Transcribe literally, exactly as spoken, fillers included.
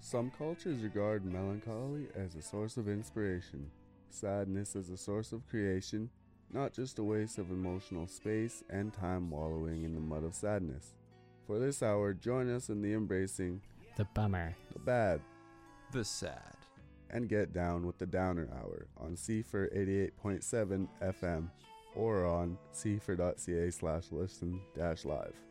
Some cultures regard melancholy as a source of inspiration, sadness as a source of creation, not just a waste of emotional space and time wallowing in the mud of sadness. For this hour, join us in the embracing, the bummer, the bad, the sad, and get down with the downer hour on C F R eighty-eight point seven F M or on c f r dot c a slash listen dash live.